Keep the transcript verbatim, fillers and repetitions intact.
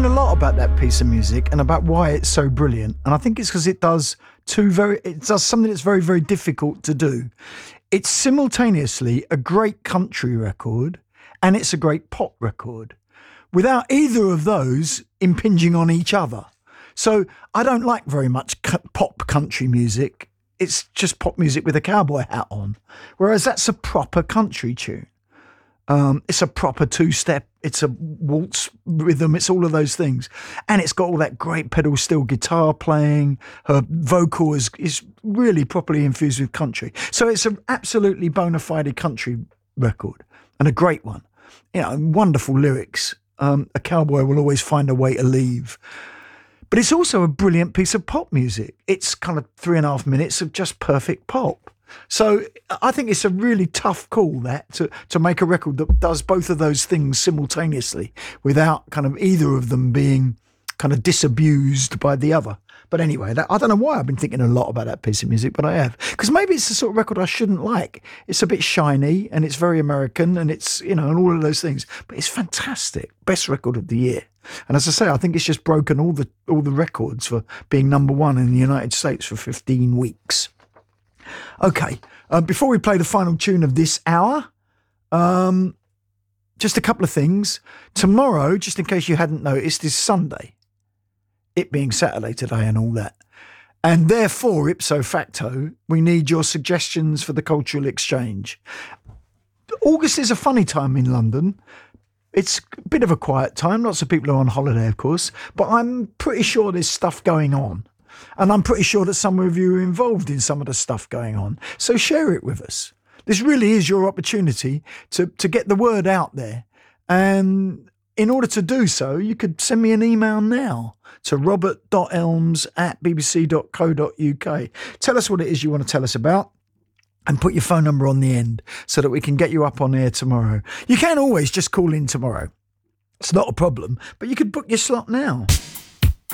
thinking a lot about that piece of music and about why it's so brilliant. And I think it's because it does two very, it does something that's very, very difficult to do. It's simultaneously a great country record and it's a great pop record without either of those impinging on each other. So I don't like very much pop country music. It's just pop music with a cowboy hat on. Whereas that's a proper country tune. Um, it's a proper two-step. It's a waltz rhythm. It's all of those things. And it's got all that great pedal steel guitar playing. Her vocal is, is really properly infused with country. So it's an absolutely bona fide country record and a great one. You know, wonderful lyrics. Um, a cowboy will always find a way to leave. But it's also a brilliant piece of pop music. It's kind of three and a half minutes of just perfect pop. So I think it's a really tough call that to, to make a record that does both of those things simultaneously without kind of either of them being kind of disabused by the other. But anyway, that, I don't know why I've been thinking a lot about that piece of music, but I have. Because maybe it's the sort of record I shouldn't like. It's a bit shiny and it's very American and it's, you know, and all of those things. But it's fantastic. Best record of the year. And as I say, I think it's just broken all the all the records for being number one in the United States for fifteen weeks. Okay, uh, before we play the final tune of this hour, um, just a couple of things. Tomorrow, just in case you hadn't noticed, is Sunday. It being Saturday today and all that. And therefore, ipso facto, we need your suggestions for the cultural exchange. August is a funny time in London. It's a bit of a quiet time. Lots of people are on holiday, of course. But I'm pretty sure there's stuff going on. And I'm pretty sure that some of you are involved in some of the stuff going on. So share it with us. This really is your opportunity to, to get the word out there. And in order to do so, you could send me an email now to robert dot elms at b b c dot co dot u k. Tell us what it is you want to tell us about. And put your phone number on the end so that we can get you up on air tomorrow. You can always just call in tomorrow. It's not a problem, but you could book your slot now.